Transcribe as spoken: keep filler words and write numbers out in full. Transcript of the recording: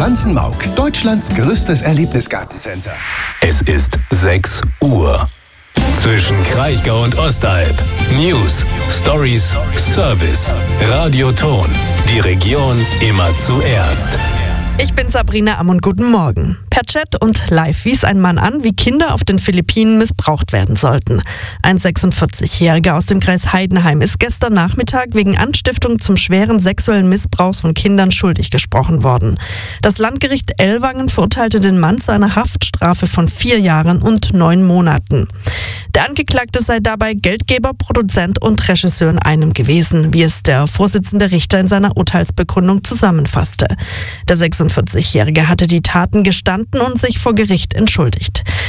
Pflanzenmauk, Deutschlands größtes Erlebnisgartencenter. Es ist sechs Uhr. Zwischen Kraichgau und Ostalb. News, Stories, Service, Radioton. Die Region immer zuerst. Ich bin Sabrina Amm und guten Morgen. Per Chat und live wies ein Mann an, wie Kinder auf den Philippinen missbraucht werden sollten. Ein sechsundvierzigjähriger aus dem Kreis Heidenheim ist gestern Nachmittag wegen Anstiftung zum schweren sexuellen Missbrauchs von Kindern schuldig gesprochen worden. Das Landgericht Ellwangen verurteilte den Mann zu einer Haftstrafe von vier Jahren und neun Monaten. Der Angeklagte sei dabei Geldgeber, Produzent und Regisseur in einem gewesen, wie es der Vorsitzende Richter in seiner Urteilsbegründung zusammenfasste. Der sechsundvierzigjährige hatte die Taten gestanden und sich vor Gericht entschuldigt.